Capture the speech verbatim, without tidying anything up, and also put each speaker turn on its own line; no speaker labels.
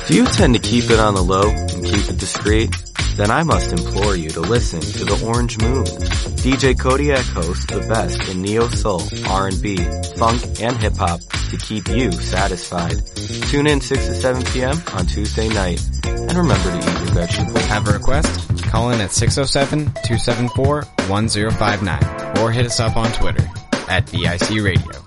Do you tend to keep it on the low and keep it discreet? Then I must implore you to listen to The Orange Moon. D J Kodiak hosts the best in neo-soul, R and B, funk, and hip-hop to keep you satisfied. Tune in six to seven p.m. on Tuesday night. And remember to eat your vegetables.
Have a request? Call in at six oh seven, two seven four, one oh five nine or hit us up on Twitter at V I C Radio.